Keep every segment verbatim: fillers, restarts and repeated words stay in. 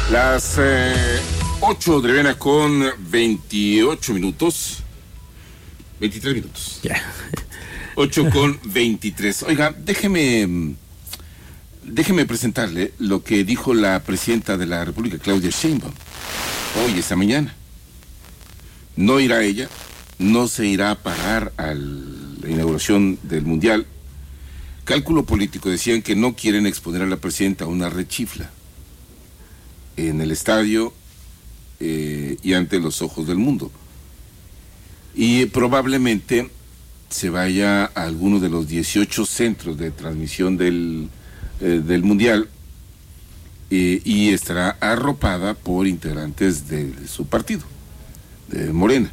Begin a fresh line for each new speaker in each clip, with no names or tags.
Las eh, ocho de la mañana con veintiocho minutos. veintitrés minutos. Ya. Yeah. ocho con veintitrés. Oiga, déjeme, déjeme presentarle lo que dijo la presidenta de la República, Claudia Sheinbaum, hoy, esta mañana. No irá ella, no se irá a parar a la inauguración del Mundial. Cálculo político, decían que no quieren exponer a la presidenta a una rechifla en el estadio eh, y ante los ojos del mundo. Y probablemente se vaya a alguno de los dieciocho centros de transmisión del, eh, del Mundial eh, y estará arropada por integrantes de, de su partido, de Morena.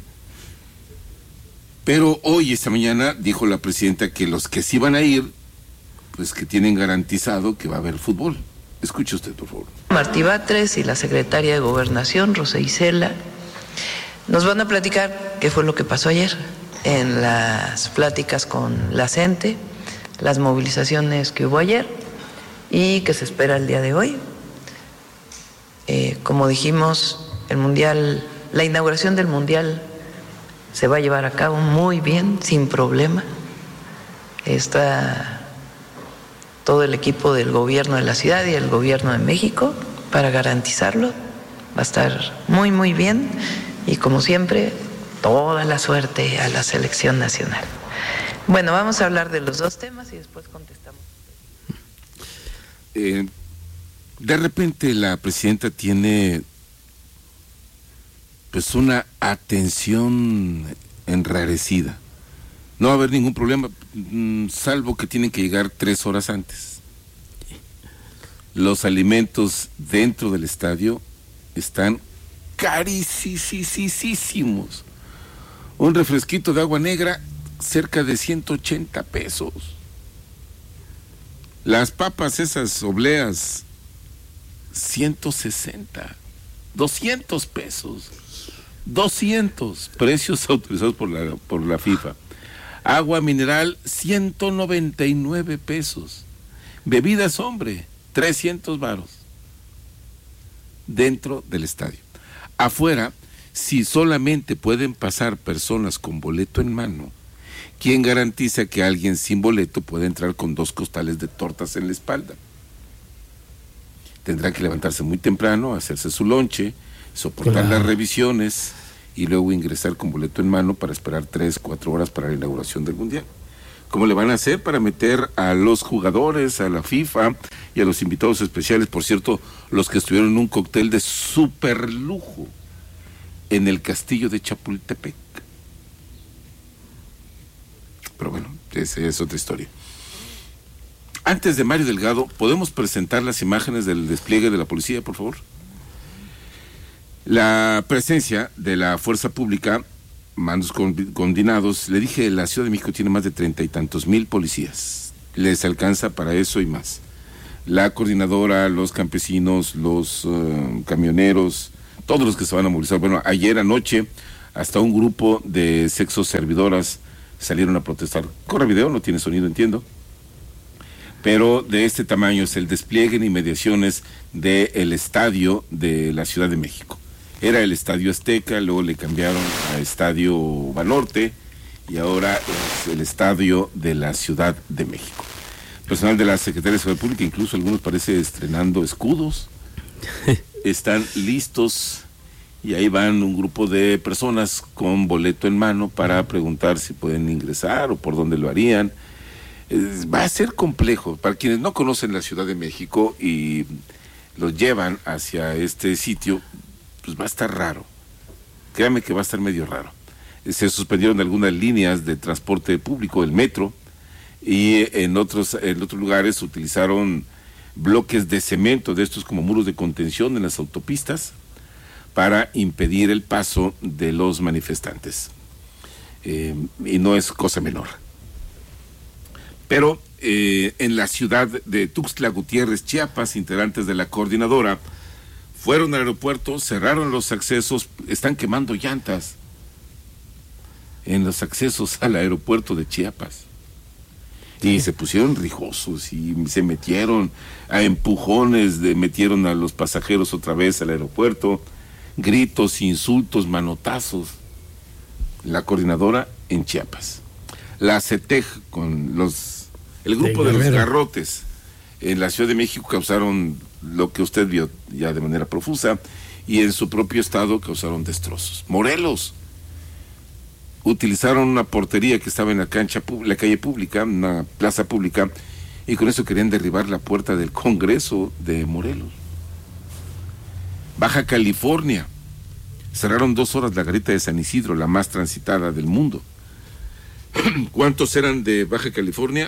Pero hoy, esta mañana, dijo la presidenta que los que sí van a ir, pues que tienen garantizado que va a haber fútbol. Escuche usted, por favor.
Martí Batres y la secretaria de Gobernación, Rosa Isela, nos van a platicar qué fue lo que pasó ayer en las pláticas con la CENTE, las movilizaciones que hubo ayer y que se espera el día de hoy. Eh, como dijimos, el mundial, la inauguración del mundial se va a llevar a cabo muy bien, sin problema. Está todo el equipo del gobierno de la ciudad y el gobierno de México para garantizarlo. Va a estar muy, muy bien y, como siempre, toda la suerte a la selección nacional. Bueno, vamos a hablar de los dos temas y después contestamos.
Eh, de repente la presidenta tiene pues una atención enrarecida. No va a haber ningún problema, salvo que tienen que llegar tres horas antes. Los alimentos dentro del estadio están carísimos. Un refresquito de agua negra, cerca de ciento ochenta pesos. Las papas esas obleas, ciento sesenta. doscientos pesos. doscientos. Precios autorizados por la, por la FIFA. Agua mineral, ciento noventa y nueve pesos. Bebidas, hombre, trescientos varos. Dentro del estadio. Afuera, si solamente pueden pasar personas con boleto en mano, ¿quién garantiza que alguien sin boleto pueda entrar con dos costales de tortas en la espalda? Tendrá que levantarse muy temprano, hacerse su lonche, soportar claro. las revisiones y luego ingresar con boleto en mano para esperar tres, cuatro horas para la inauguración del Mundial. ¿Cómo le van a hacer para meter a los jugadores, a la FIFA y a los invitados especiales? Por cierto, los que estuvieron en un cóctel de súper lujo en el castillo de Chapultepec. Pero bueno, esa es otra historia. Antes de Mario Delgado, ¿podemos presentar las imágenes del despliegue de la policía, por favor? La presencia de la fuerza pública, mandos coordinados, le dije, la Ciudad de México tiene más de treinta y tantos mil policías. Les alcanza para eso y más. La coordinadora, los campesinos, los uh, camioneros, todos los que se van a movilizar. Bueno, ayer anoche, hasta un grupo de sexo servidoras salieron a protestar. Corre video, no tiene sonido, entiendo. Pero de este tamaño es el despliegue en inmediaciones del estadio de la Ciudad de México. Era el Estadio Azteca, luego le cambiaron a Estadio Banorte y ahora es el Estadio de la Ciudad de México. Personal de la Secretaría de Seguridad Pública, incluso algunos parece estrenando escudos, están listos y ahí van un grupo de personas con boleto en mano para preguntar si pueden ingresar o por dónde lo harían. Eh, va a ser complejo para quienes no conocen la Ciudad de México y los llevan hacia este sitio. Pues va a estar raro, créame que va a estar medio raro. Se suspendieron algunas líneas de transporte público, el metro, y en otros, en otros lugares utilizaron bloques de cemento, de estos como muros de contención en las autopistas, para impedir el paso de los manifestantes. Eh, y no es cosa menor. Pero eh, en la ciudad de Tuxtla Gutiérrez, Chiapas, integrantes de la coordinadora fueron al aeropuerto, cerraron los accesos, están quemando llantas en los accesos al aeropuerto de Chiapas. Y se pusieron rijosos y se metieron a empujones, de, metieron a los pasajeros otra vez al aeropuerto, gritos, insultos, manotazos. La coordinadora en Chiapas. La CETEG con los, el grupo de, de los garrotes en la Ciudad de México causaron lo que usted vio ya de manera profusa, y en su propio estado causaron destrozos. Morelos. Utilizaron una portería que estaba en la cancha, la calle pública, una plaza pública, y con eso querían derribar la puerta del Congreso de Morelos. Baja California, cerraron dos horas la garita de San Isidro, la más transitada del mundo. ¿Cuántos eran de Baja California?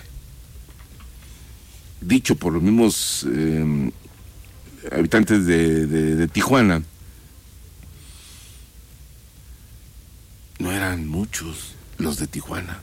Dicho por los mismos eh, habitantes de, de, de Tijuana, no eran muchos los de Tijuana.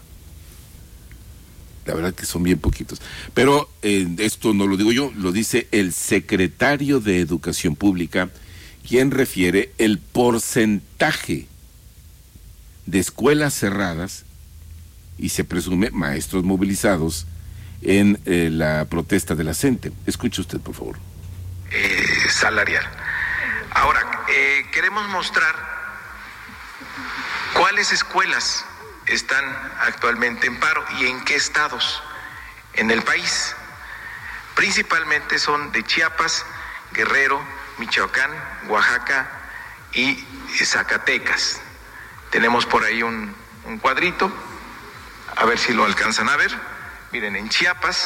La verdad que son bien poquitos. Pero eh, esto no lo digo yo, lo dice el secretario de Educación Pública, quien refiere el porcentaje de escuelas cerradas y se presume maestros movilizados en eh, la protesta de la CENTE. Escuche usted, por favor.
Eh, salarial. Ahora, eh, queremos mostrar ¿cuáles escuelas están actualmente en paro y en qué estados en el país? Principalmente son de Chiapas, Guerrero, Michoacán, Oaxaca y Zacatecas. Tenemos por ahí un, un cuadrito, a ver si lo alcanzan a ver. Miren, en Chiapas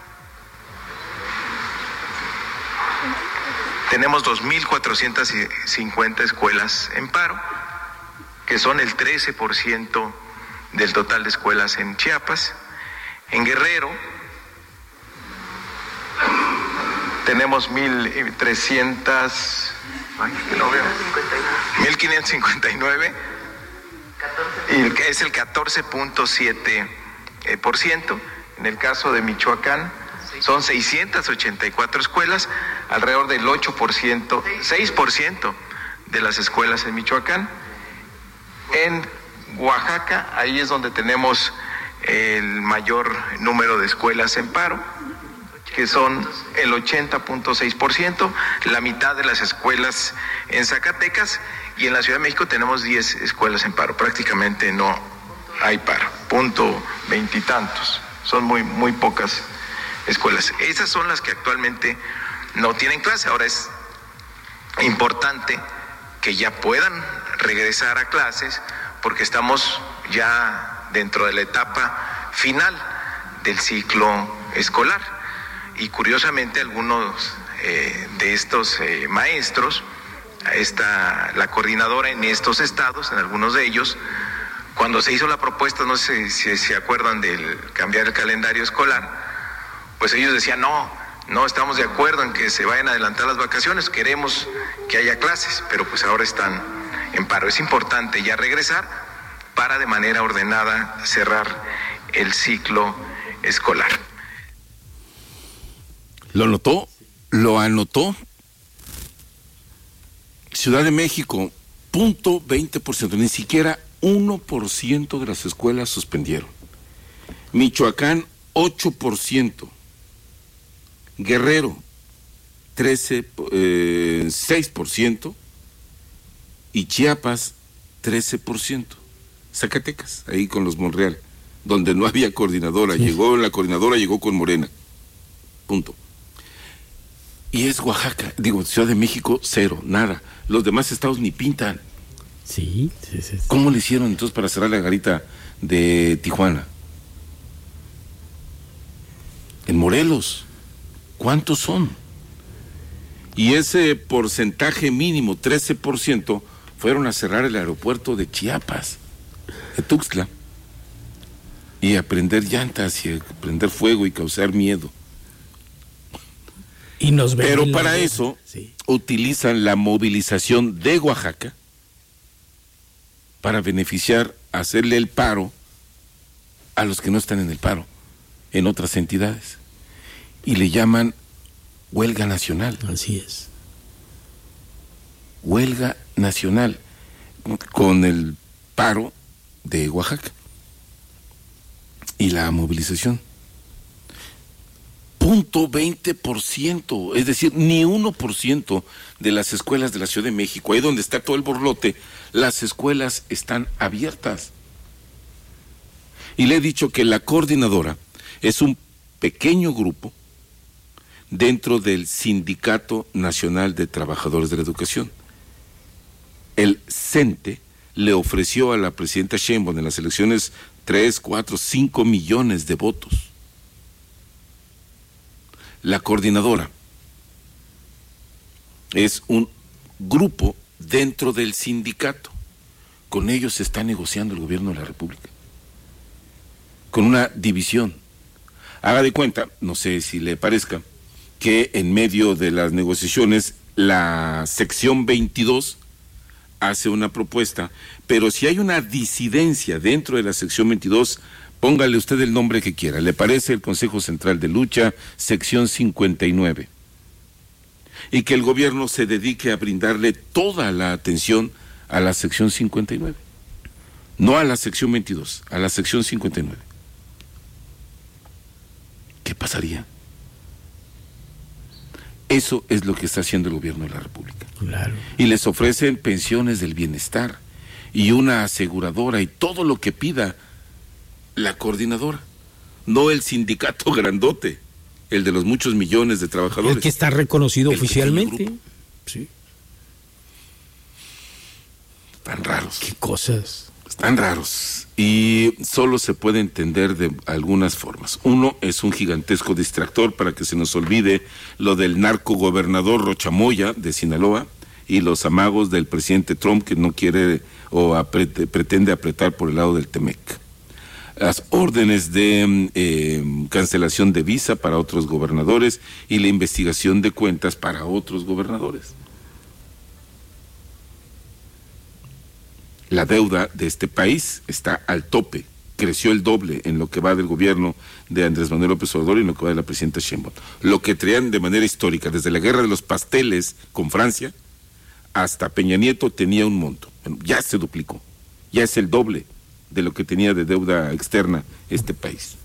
tenemos dos mil cuatrocientas cincuenta escuelas en paro, que son el trece por ciento del total de escuelas en Chiapas. En Guerrero tenemos mil trescientos, ay, que no veo, mil quinientos cincuenta y nueve, y que es el catorce punto siete por ciento. En el caso de Michoacán son seiscientas ochenta y cuatro escuelas, alrededor del ocho por ciento, seis por ciento de las escuelas en Michoacán. En Oaxaca, ahí es donde tenemos el mayor número de escuelas en paro, que son el ochenta punto seis por ciento, la mitad de las escuelas en Zacatecas, y en la Ciudad de México tenemos diez escuelas en paro, prácticamente no hay paro, punto veintitantos, son muy, muy pocas escuelas. Esas son las que actualmente no tienen clase. Ahora es importante que ya puedan regresar a clases, porque estamos ya dentro de la etapa final del ciclo escolar, y curiosamente algunos eh, de estos eh, maestros, esta, la coordinadora en estos estados, en algunos de ellos, cuando se hizo la propuesta, no sé si se acuerdan del cambiar el calendario escolar, pues ellos decían no, no estamos de acuerdo en que se vayan a adelantar las vacaciones, queremos que haya clases, pero pues ahora están en paro. Es importante ya regresar para de manera ordenada cerrar el ciclo escolar.
¿Lo notó? ¿Lo anotó? Ciudad de México, punto veinte por ciento, ni siquiera uno por ciento de las escuelas suspendieron. Michoacán, ocho por ciento. Guerrero, trece, eh, seis por ciento. Y Chiapas, trece por ciento. Zacatecas, ahí con los Monreal, donde no había coordinadora. Sí. Llegó la coordinadora, llegó con Morena. Punto. Y es Oaxaca, digo, Ciudad de México, cero, nada. Los demás estados ni pintan.
Sí, sí, sí.
¿Cómo le hicieron entonces para cerrar la garita de Tijuana? En Morelos, ¿cuántos son? Y ese porcentaje mínimo, trece por ciento, fueron a cerrar el aeropuerto de Chiapas, de Tuxtla, y a prender llantas y a prender fuego y causar miedo.
Y nos
Pero para la... eso sí. utilizan la movilización de Oaxaca para beneficiar, hacerle el paro a los que no están en el paro, en otras entidades. Y le llaman huelga nacional.
Así es.
Huelga nacional, con el paro de Oaxaca y la movilización. punto veinte por ciento, es decir, ni uno por ciento de las escuelas de la Ciudad de México, ahí donde está todo el borlote, las escuelas están abiertas. Y le he dicho que la coordinadora es un pequeño grupo dentro del Sindicato Nacional de Trabajadores de la Educación. El CENTE le ofreció a la presidenta Sheinbaum en las elecciones tres, cuatro, cinco millones de votos. La coordinadora es un grupo dentro del sindicato. Con ellos se está negociando el gobierno de la República, con una división. Haga de cuenta, no sé si le parezca, que en medio de las negociaciones la sección veintidós hace una propuesta, pero si hay una disidencia dentro de la sección veintidós, póngale usted el nombre que quiera. ¿Le parece el Consejo Central de Lucha, sección cincuenta y nueve? Y que el gobierno se dedique a brindarle toda la atención a la sección cincuenta y nueve. No a la sección veintidós, a la sección cincuenta y nueve. ¿Qué pasaría? Eso es lo que está haciendo el gobierno de la República.
Claro.
Y les ofrecen pensiones del bienestar y una aseguradora y todo lo que pida la coordinadora, no el sindicato grandote, el de los muchos millones de trabajadores.
El que está reconocido
el
oficialmente. Sí.
Están raros.
Qué cosas.
Están raros. Y solo se puede entender de algunas formas. Uno, es un gigantesco distractor para que se nos olvide lo del narcogobernador Rochamoya de Sinaloa y los amagos del presidente Trump, que no quiere o aprete, pretende apretar por el lado del Temec. Las órdenes de eh, cancelación de visa para otros gobernadores y la investigación de cuentas para otros gobernadores. La deuda de este país está al tope, creció el doble en lo que va del gobierno de Andrés Manuel López Obrador y en lo que va de la presidenta Sheinbaum. Lo que traían de manera histórica, desde la guerra de los pasteles con Francia hasta Peña Nieto, tenía un monto. Bueno, ya se duplicó, ya es el doble de lo que tenía de deuda externa este país.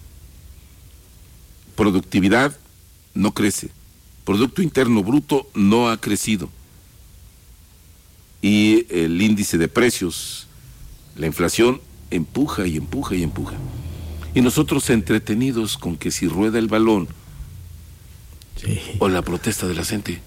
Productividad no crece, Producto Interno Bruto no ha crecido. Y el índice de precios, la inflación, empuja y empuja y empuja. Y nosotros entretenidos con que si rueda el balón, sí, o la protesta de la gente.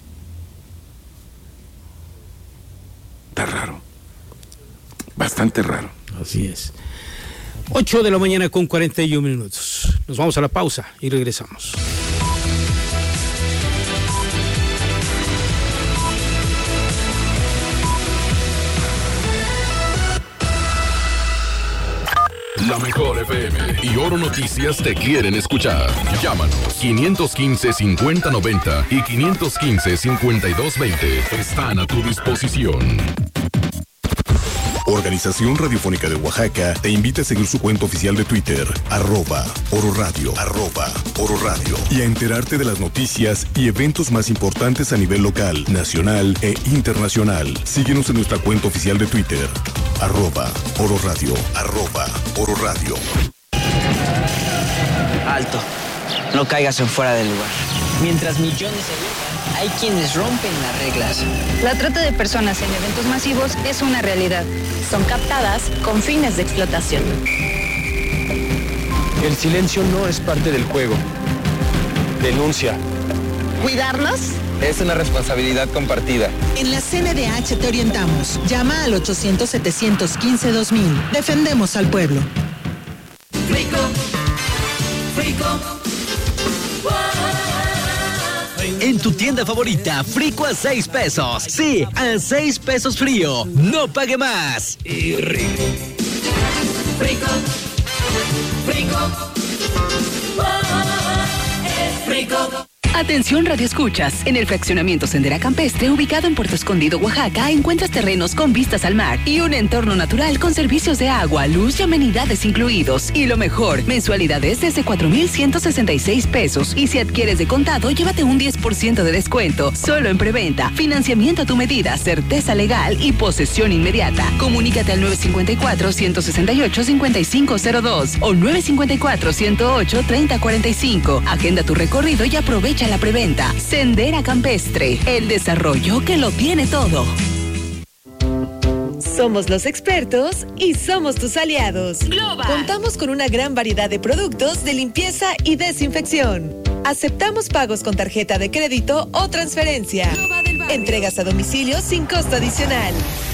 Está raro, bastante raro.
Así es. ocho de la mañana con cuarenta y un minutos. Nos vamos a la pausa y regresamos.
La Mejor F M y Oro Noticias te quieren escuchar. Llámanos quinientos quince, cincuenta noventa y quinientos quince, cincuenta y dos veinte. Están a tu disposición.
Organización Radiofónica de Oaxaca te invita a seguir su cuenta oficial de Twitter, arroba Oro Radio, arroba Oro Radio, y a enterarte de las noticias y eventos más importantes a nivel local, nacional e internacional. Síguenos en nuestra cuenta oficial de Twitter, arroba Oro Radio, arroba Oro Radio.
Alto, no caigas en fuera del lugar. Mientras millones se violan, hay quienes rompen las reglas.
La trata de personas en eventos masivos es una realidad. Son captadas con fines de explotación.
El silencio no es parte del juego. Denuncia.
¿Cuidarnos?
Es una responsabilidad compartida.
En la C N D H te orientamos. Llama al ochocientos, setecientos quince, dos mil. Defendemos al pueblo.
Frico, Frico.
En tu tienda favorita, Frico a seis pesos. Sí, a seis pesos frío. No pague más. Y rico.
Frico, Frico. Oh, es Frico.
Atención Radio Escuchas. En el fraccionamiento Sendera Campestre, ubicado en Puerto Escondido, Oaxaca, encuentras terrenos con vistas al mar y un entorno natural con servicios de agua, luz y amenidades incluidos. Y lo mejor, mensualidades desde cuatro mil ciento sesenta y seis pesos. Y si adquieres de contado, llévate un diez por ciento de descuento. Solo en preventa. Financiamiento a tu medida, certeza legal y posesión inmediata. Comunícate al nueve cinco cuatro, uno seis ocho, cinco cinco cero dos o nueve cinco cuatro, uno cero ocho, tres cero cuatro cinco. Agenda tu recorrido y aprovecha la preventa. Sendera Campestre, el desarrollo que lo tiene todo.
Somos los expertos y somos tus aliados.
Global.
Contamos con una gran variedad de productos de limpieza y desinfección. Aceptamos pagos con tarjeta de crédito o transferencia. Entregas a domicilio sin costo adicional.